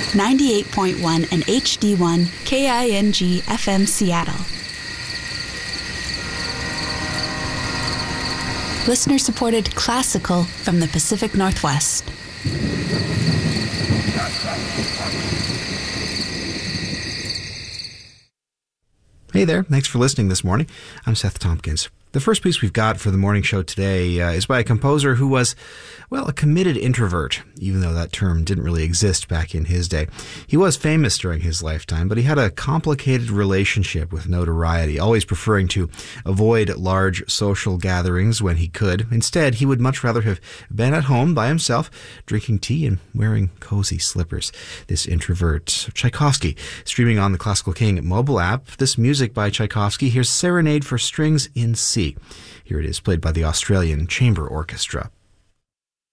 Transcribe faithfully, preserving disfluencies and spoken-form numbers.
ninety-eight point one and H D one K I N G F M Seattle. Listener-supported classical from the Pacific Northwest. Hey there, thanks for listening this morning. I'm Seth Tompkins. The first piece we've got for the morning show today uh, is by a composer who was, well, a committed introvert, even though that term didn't really exist back in his day. He was famous during his lifetime, but he had a complicated relationship with notoriety, always preferring to avoid large social gatherings when he could. Instead, he would much rather have been at home by himself, drinking tea and wearing cozy slippers. This introvert, Tchaikovsky, streaming on the Classical King mobile app. This music by Tchaikovsky, here's Serenade for Strings in C. Here it is, played by the Australian Chamber Orchestra.